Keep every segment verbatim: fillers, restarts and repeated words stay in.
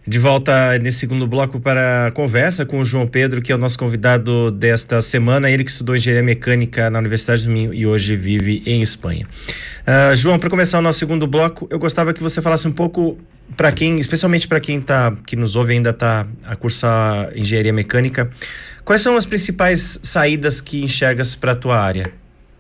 De volta nesse segundo bloco para a conversa com o João Pedro, que é o nosso convidado desta semana, ele que estudou engenharia mecânica na Universidade do Minho e hoje vive em Espanha. Uh, João, para começar o nosso segundo bloco, eu gostava que você falasse um pouco para quem, especialmente para quem tá, que nos ouve ainda está a cursar engenharia mecânica, quais são as principais saídas que enxergas para a tua área?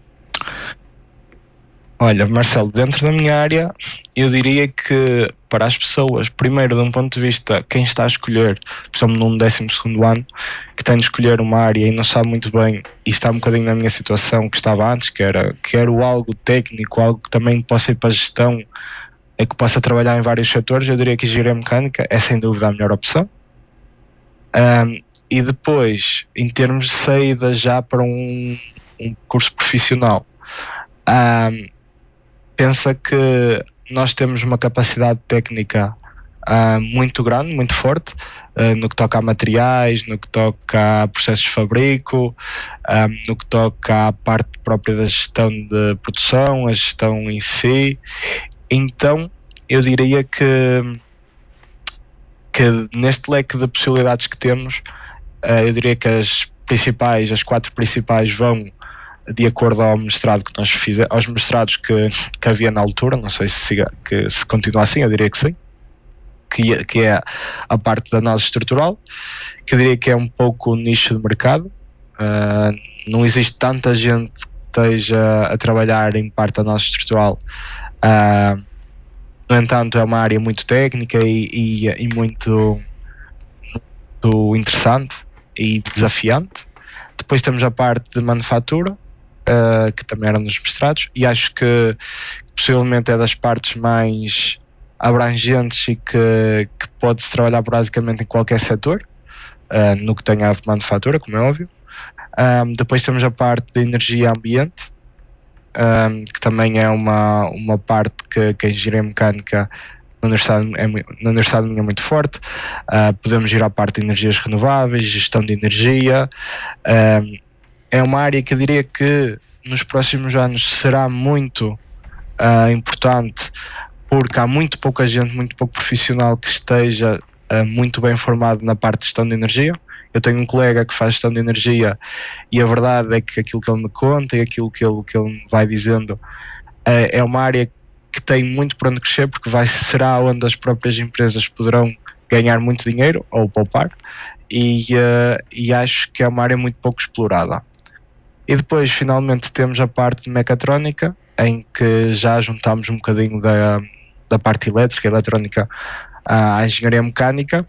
Olha, Marcelo, dentro da minha área, eu diria que para as pessoas, primeiro, de um ponto de vista, quem está a escolher, por exemplo, num décimo segundo ano, que tem de escolher uma área e não sabe muito bem, e está um bocadinho na minha situação que estava antes, que era, quero algo técnico, algo que também possa ir para a gestão, é que possa trabalhar em vários setores, eu diria que a engenharia mecânica é sem dúvida a melhor opção. Um, e depois, em termos de saída já para um, um curso profissional, um, pensa que nós temos uma capacidade técnica uh, muito grande, muito forte, uh, no que toca a materiais, no que toca a processos de fabrico, um, no que toca à parte própria da gestão de produção, a gestão em si. Então, eu diria que, que neste leque de possibilidades que temos, uh, eu diria que as principais, as quatro principais vão de acordo ao mestrado que nós fizemos, aos mestrados que, que havia na altura, não sei se, siga, que, se continua assim, eu diria que sim, que, que é a parte da análise estrutural, que eu diria que é um pouco o nicho de mercado. Uh, não existe tanta gente que esteja a trabalhar em parte da análise estrutural, uh, no entanto é uma área muito técnica e, e, e muito, muito interessante e desafiante. Depois temos a parte de manufatura, Uh, que também era nos mestrados, e acho que possivelmente é das partes mais abrangentes e que, que pode-se trabalhar basicamente em qualquer setor, uh, no que tenha a manufatura, como é óbvio. Um, depois temos a parte de energia e ambiente, um, que também é uma, uma parte que, que a engenharia mecânica na Universidade, é, na Universidade é muito forte. Uh, podemos ir à parte de energias renováveis, gestão de energia. Um, É uma área que eu diria que nos próximos anos será muito uh, importante, porque há muito pouca gente, muito pouco profissional que esteja uh, muito bem formado na parte de gestão de energia. Eu tenho um colega que faz gestão de energia e a verdade é que aquilo que ele me conta e aquilo que ele, que ele me vai dizendo uh, é uma área que tem muito por onde crescer, porque vai, será onde as próprias empresas poderão ganhar muito dinheiro ou poupar, e, uh, e acho que é uma área muito pouco explorada. E depois, finalmente, temos a parte de mecatrónica, em que já juntámos um bocadinho da, da parte elétrica, eletrónica, à engenharia mecânica.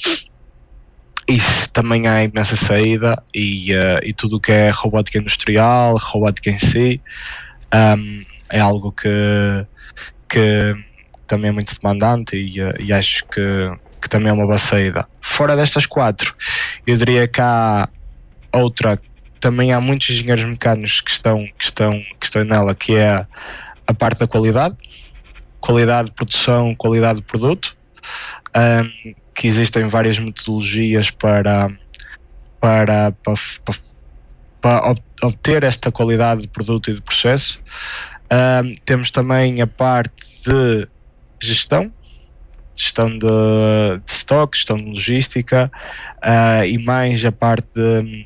Isso também há imensa saída, e, uh, e tudo o que é robótica industrial, robótica em si, um, é algo que, que também é muito demandante, e, uh, e acho que, que também é uma boa saída. Fora destas quatro, eu diria que há outra. Também há muitos engenheiros mecânicos que estão, que estão, que estão nela, que é a parte da qualidade, qualidade de produção, qualidade de produto, um, que existem várias metodologias para, para, para, para, para obter esta qualidade de produto e de processo. Um, temos também a parte de gestão, gestão de, de estoque, gestão de logística, uh, e mais a parte de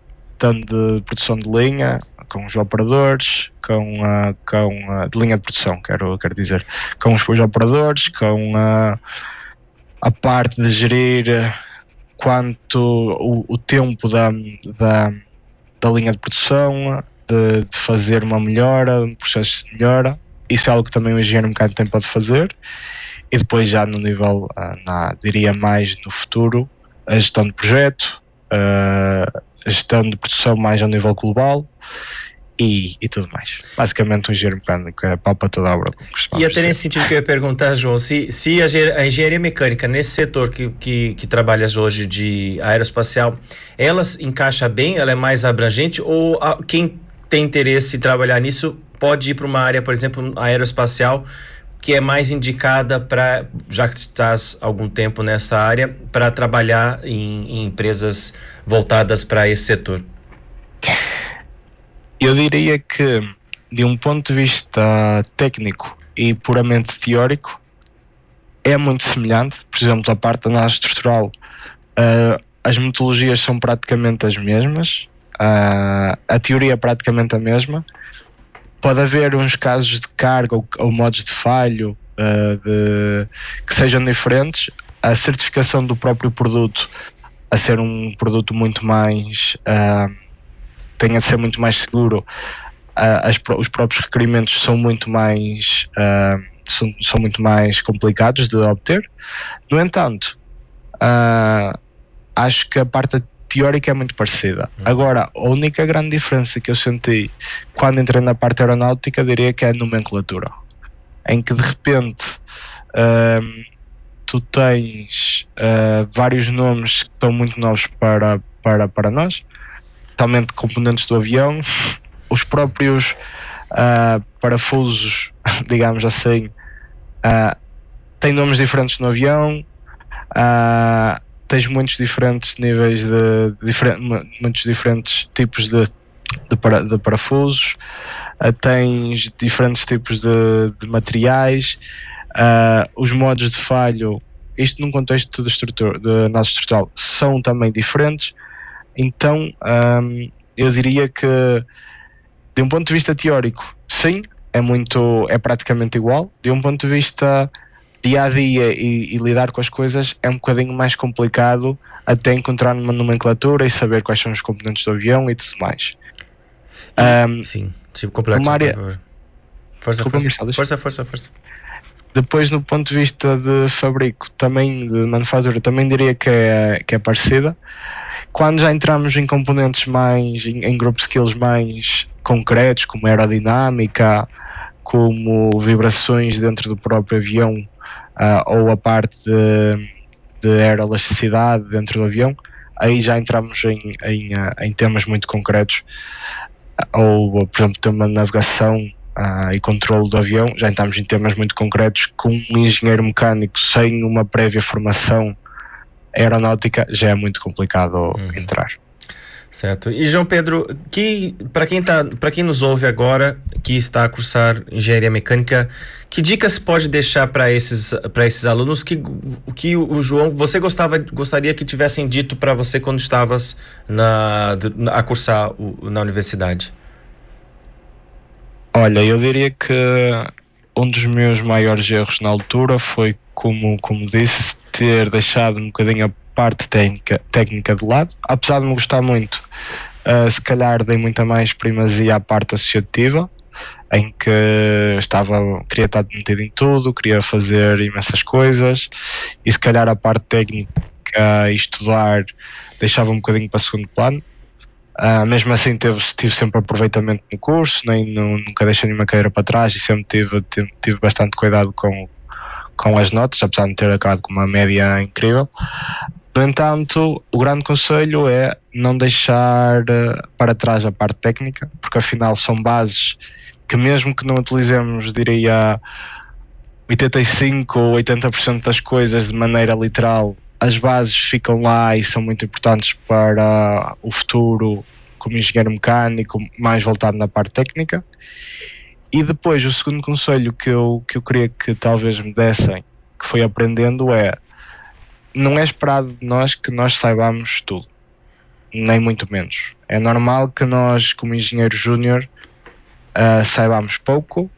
de produção de linha, com os operadores, com, uh, com uh, de linha de produção, quero, quero dizer, com os operadores, com uh, a parte de gerir quanto o, o tempo da, da, da linha de produção, de, de fazer uma melhora, um processo de melhora. Isso é algo que também o engenheiro mecânico tem pode fazer. E depois já no nível, uh, na, diria mais no futuro, a gestão de projeto, uh, a gestão de produção mais ao nível global e, e tudo mais. Basicamente um engenheiro mecânico é pau para toda a obra. E até nesse sentido que eu ia perguntar, João, se, se a, a engenharia mecânica nesse setor que, que, que trabalhas hoje de aeroespacial, ela encaixa bem, ela é mais abrangente, ou a, quem tem interesse em trabalhar nisso pode ir para uma área, por exemplo, aeroespacial, que é mais indicada para, já que estás há algum tempo nessa área, para trabalhar em, em empresas voltadas para esse setor? Eu diria que, de um ponto de vista técnico e puramente teórico, é muito semelhante. Por exemplo, a parte da análise estrutural, uh, as metodologias são praticamente as mesmas, uh, a teoria é praticamente a mesma. Pode haver uns casos de carga ou, ou modos de falho uh, de, que sejam diferentes. A certificação do próprio produto a ser um produto muito mais uh, tem a ser muito mais seguro, uh, as, os próprios requerimentos são muito mais uh, são, são muito mais complicados de obter. No entanto, uh, acho que a parte teórica é muito parecida. Uhum. Agora, a única grande diferença que eu senti quando entrei na parte aeronáutica, diria que é a nomenclatura, em que de repente uh, tu tens uh, vários nomes que são muito novos para, para, para nós, totalmente componentes do avião, os próprios uh, parafusos, digamos assim, uh, têm nomes diferentes no avião, uh, tens muitos diferentes níveis de, de difer- muitos diferentes tipos de, de, para, de parafusos, uh, tens diferentes tipos de, de materiais. Uh, os modos de falho, isto num contexto de, estrutura, de análise estrutural, são também diferentes. Então um, eu diria que, de um ponto de vista teórico, sim, é muito, é praticamente igual. De um ponto de vista dia a dia e, e lidar com as coisas, é um bocadinho mais complicado até encontrar uma nomenclatura e saber quais são os componentes do avião e tudo mais. Um, sim, tipo complexo. Uma área... Força, força, força, força, força. Depois, no ponto de vista de fabrico, também de manufatura, também diria que é, que é parecida. Quando já entramos em componentes mais, em, em group skills mais concretos, como aerodinâmica, como vibrações dentro do próprio avião, uh, ou a parte de, de aeroelasticidade dentro do avião, aí já entramos em, em, uh, em temas muito concretos, ou, por exemplo, tema de navegação Uh, e controle do avião, já entramos em temas muito concretos. Com um engenheiro mecânico sem uma prévia formação aeronáutica já é muito complicado uhum. entrar. Certo. E João Pedro, que, para quem tá, para quem nos ouve agora, que está a cursar engenharia mecânica, que dicas pode deixar para esses, para esses alunos que, que o João, você gostava, gostaria que tivessem dito para você quando estavas na, a cursar o, na universidade? Olha, eu diria que um dos meus maiores erros na altura foi, como, como disse, ter deixado um bocadinho a parte técnica, técnica de lado. Apesar de me gostar muito, uh, se calhar dei muita mais primazia à parte associativa, em que estava, queria estar metido em tudo, queria fazer imensas coisas, e se calhar a parte técnica e estudar deixava um bocadinho para segundo plano. Uh, mesmo assim teve, tive sempre aproveitamento no curso, nem, no, nunca deixei nenhuma cadeira para trás e sempre tive, tive, tive bastante cuidado com, com as notas, apesar de não ter acabado com uma média incrível. No entanto, o grande conselho é não deixar para trás a parte técnica, porque afinal são bases que, mesmo que não utilizemos, diria, oitenta e cinco ou oitenta por cento das coisas de maneira literal, as bases ficam lá e são muito importantes para o futuro como engenheiro mecânico, mais voltado na parte técnica. E depois, o segundo conselho que eu, que eu queria que talvez me dessem, que foi aprendendo, é: não é esperado de nós que nós saibamos tudo, nem muito menos. É normal que nós, como engenheiro júnior, uh, saibamos pouco.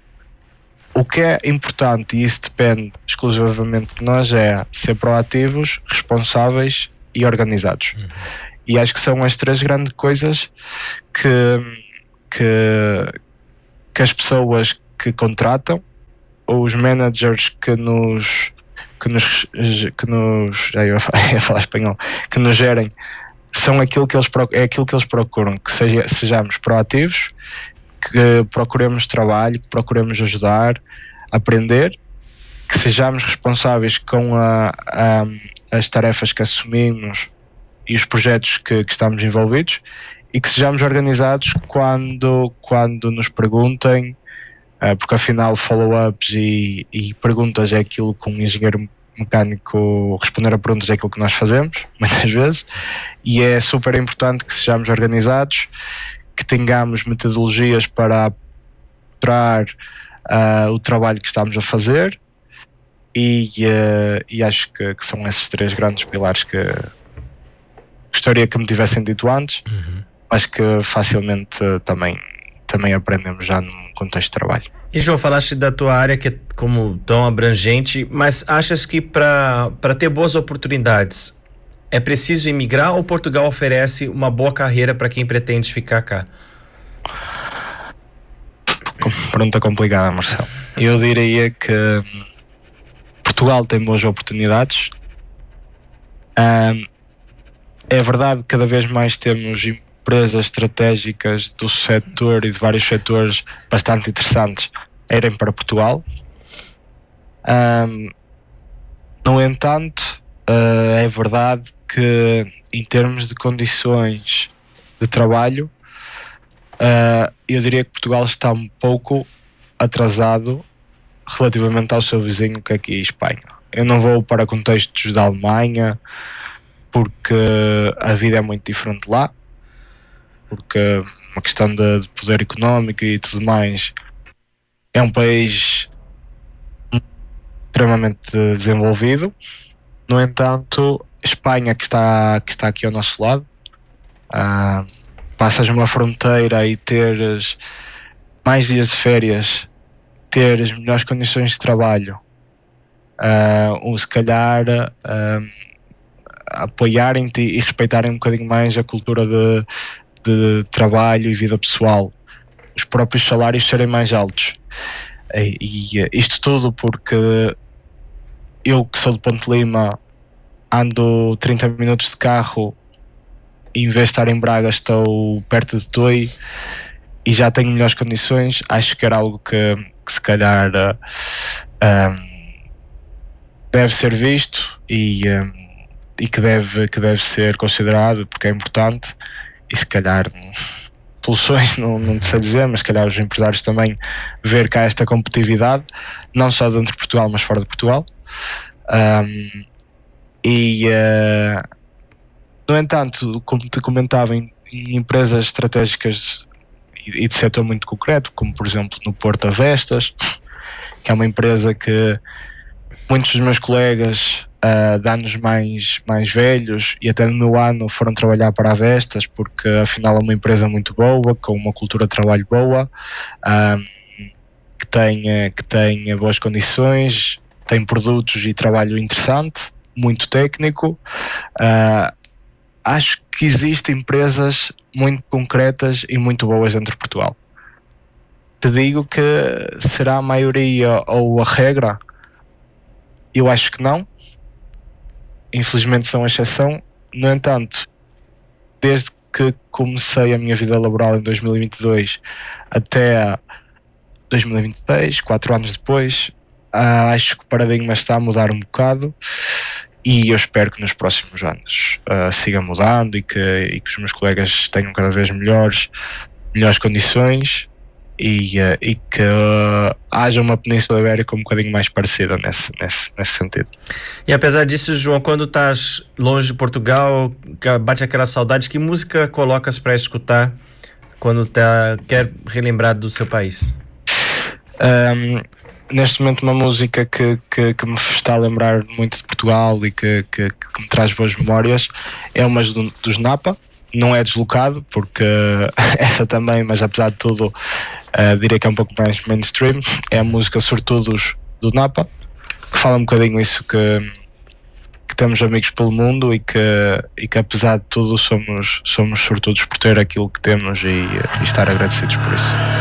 O que é importante, e isso depende exclusivamente de nós, é ser proativos, responsáveis e organizados. Uhum. E acho que são as três grandes coisas que, que, que as pessoas que contratam, ou os managers que nos que nos, que nos já ia falar espanhol, que nos gerem, são aquilo que eles, é aquilo que eles procuram, que seja, sejamos proativos, que procuremos trabalho, que procuremos ajudar, aprender, que sejamos responsáveis com a, a, as tarefas que assumimos e os projetos que, que estamos envolvidos, e que sejamos organizados quando, quando nos perguntem, uh, porque afinal follow-ups e, e perguntas é aquilo que um engenheiro mecânico, responder a perguntas é aquilo que nós fazemos, muitas vezes, e é super importante que sejamos organizados, que tenhamos metodologias para mostrar uh, o trabalho que estamos a fazer, e, uh, e acho que, que são esses três grandes pilares que gostaria que me tivessem dito antes, uhum. mas que facilmente uh, também, também aprendemos já num contexto de trabalho. E João, falaste da tua área que é como tão abrangente, mas achas que para ter boas oportunidades é preciso imigrar ou Portugal oferece uma boa carreira para quem pretende ficar cá? Pergunta complicada, Marcelo. Eu diria que Portugal tem boas oportunidades. Um, é verdade que cada vez mais temos empresas estratégicas do setor e de vários setores bastante interessantes a irem para Portugal. Um, no entanto, uh, é verdade que em termos de condições de trabalho, uh, eu diria que Portugal está um pouco atrasado relativamente ao seu vizinho, que é aqui a Espanha. Eu não vou para contextos da Alemanha, porque a vida é muito diferente lá, porque uma questão de, de poder económico e tudo mais, é um país extremamente desenvolvido. No entanto, Espanha, que está, que está aqui ao nosso lado, uh, passas uma fronteira e teres mais dias de férias, teres melhores condições de trabalho, uh, ou se calhar uh, apoiarem-te e respeitarem um bocadinho mais a cultura de, de trabalho e vida pessoal, os próprios salários serem mais altos. E, e isto tudo porque eu, que sou de Ponte Lima, ando trinta minutos de carro e em vez de estar em Braga estou perto de Tui e já tenho melhores condições. Acho que era algo que, que se calhar uh, um, deve ser visto e, um, e que, deve, que deve ser considerado, porque é importante. E se calhar soluções, não, não sei dizer, mas se calhar os empresários também ver cá esta competitividade, não só dentro de Portugal, mas fora de Portugal. Um, e uh, no entanto, como te comentava, em, em empresas estratégicas e, e de setor muito concreto, como por exemplo no Porto Avestas, que é uma empresa que muitos dos meus colegas uh, de anos mais, mais velhos e até no meu ano foram trabalhar para a Avestas, porque afinal é uma empresa muito boa, com uma cultura de trabalho boa, um, que tem, que tem boas condições, tem produtos e trabalho interessante, muito técnico. Uh, acho que existem empresas muito concretas e muito boas dentro de Portugal. Te digo que será a maioria ou a regra? Eu acho que não. Infelizmente são a exceção. No entanto, desde que comecei a minha vida laboral em dois mil e vinte e dois até dois mil e vinte e três, quatro anos depois, Uh, acho que o paradigma está a mudar um bocado e eu espero que nos próximos anos uh, siga mudando e que, e que os meus colegas tenham cada vez melhores, melhores condições e, uh, e que uh, haja uma Península Ibérica um bocadinho mais parecida nesse, nesse, nesse sentido. E apesar disso, João, quando estás longe de Portugal, bate aquela saudade, que música colocas para escutar quando tá, quer relembrar do seu país? Um, Neste momento uma música que, que, que me está a lembrar muito de Portugal e que, que, que me traz boas memórias é uma do, dos Napa. Não é Deslocado, porque essa também, mas apesar de tudo uh, diria que é um pouco mais mainstream. É a música Sortudos do Napa, que fala um bocadinho isso, que, que temos amigos pelo mundo e que, e que apesar de tudo somos, somos sortudos por ter aquilo que temos e, e estar agradecidos por isso.